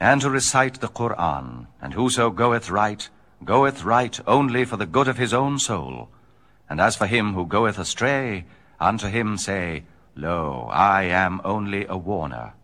and to recite the Qur'an, and whoso goeth right only for the good of his own soul. And as for him who goeth astray, unto him say, Lo, I am only a warner.